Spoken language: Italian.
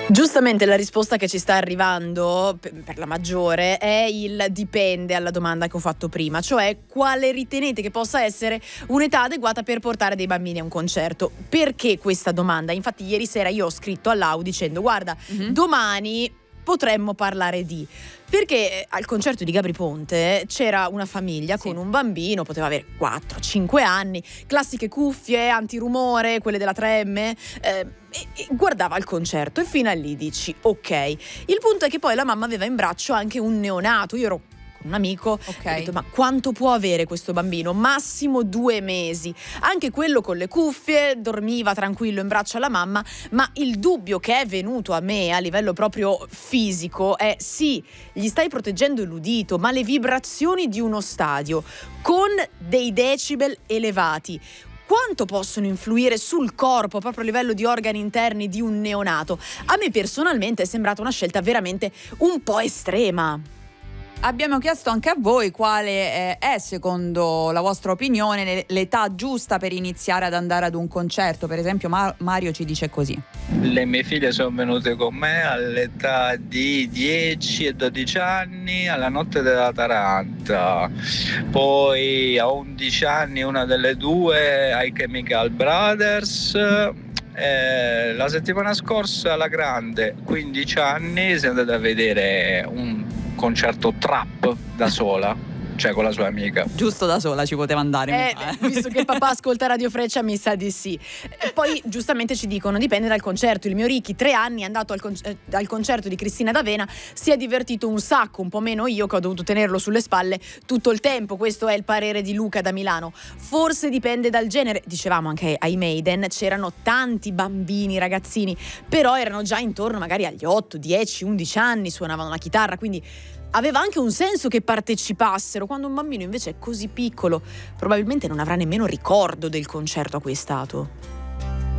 Giustamente la risposta che ci sta arrivando per la maggiore è il dipende alla domanda che ho fatto prima, cioè quale ritenete che possa essere un'età adeguata per portare dei bambini a un concerto. Perché questa domanda? Infatti ieri sera io ho scritto all'Au dicendo guarda, domani potremmo parlare di... Perché al concerto di Gabry Ponte c'era una famiglia con un bambino, poteva avere 4-5 anni, classiche cuffie, antirumore, quelle della 3M, e guardava il concerto e fino a lì dici ok. Il punto è che poi la mamma aveva in braccio anche un neonato, io ero un amico, ho detto ma quanto può avere questo bambino? Massimo 2 mesi, anche quello con le cuffie dormiva tranquillo in braccio alla mamma, ma il dubbio che è venuto a me a livello proprio fisico è sì, gli stai proteggendo l'udito, ma le vibrazioni di uno stadio con dei decibel elevati quanto possono influire sul corpo proprio a livello di organi interni di un neonato? A me personalmente è sembrata una scelta veramente un po' estrema. Abbiamo chiesto anche a voi quale è, secondo la vostra opinione, l'età giusta per iniziare ad andare ad un concerto. Per esempio Mario ci dice così: le mie figlie sono venute con me all'età di 10 e 12 anni alla notte della Taranta, poi a 11 anni una delle due ai Chemical Brothers. La settimana scorsa alla grande, 15 anni, si è andata a vedere un concerto trap da sola, cioè con la sua amica. Giusto, da sola ci poteva andare. Visto che il papà ascolta Radio Freccia mi sa di sì. Poi giustamente ci dicono dipende dal concerto. Il mio Ricky 3 anni è andato al concerto di Cristina D'Avena, si è divertito un sacco, un po' meno io che ho dovuto tenerlo sulle spalle tutto il tempo. Questo è il parere di Luca da Milano. Forse dipende dal genere. Dicevamo anche ai Maiden c'erano tanti bambini, ragazzini, però erano già intorno magari agli 8, 10, 11 anni, suonavano la chitarra, quindi aveva anche un senso che partecipassero. Quando un bambino invece è così piccolo probabilmente non avrà nemmeno ricordo del concerto a cui è stato.